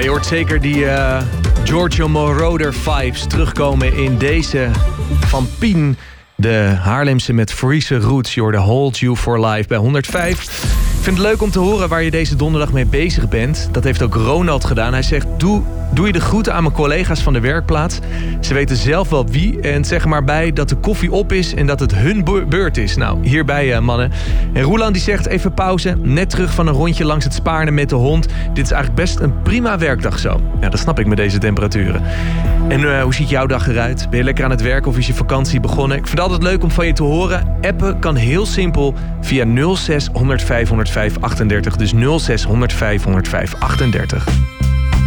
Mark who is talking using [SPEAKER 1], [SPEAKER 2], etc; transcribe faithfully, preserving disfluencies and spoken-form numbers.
[SPEAKER 1] je hoort zeker die uh, Giorgio Moroder vibes terugkomen in deze van Pien. De Haarlemse met Friese roots. Je hoorde Hold You For Life bij honderdvijf. Ik vind het leuk om te horen waar je deze donderdag mee bezig bent. Dat heeft ook Ronald gedaan. Hij zegt, doe, doe je de groeten aan mijn collega's van de werkplaats. Ze weten zelf wel wie. En zeg er maar bij dat de koffie op is en dat het hun beurt is. Nou, hierbij uh, mannen. En Roeland die zegt, even pauze. Net terug van een rondje langs het Spaarne met de hond. Dit is eigenlijk best een prima werkdag zo. Ja, dat snap ik met deze temperaturen. En uh, hoe ziet jouw dag eruit? Ben je lekker aan het werk of is je vakantie begonnen? Ik vind het altijd leuk om van je te horen. Appen kan heel simpel via nul zes honderdvijf honderdvijf achtendertig. Dus nul zes honderdvijf honderdvijf achtendertig.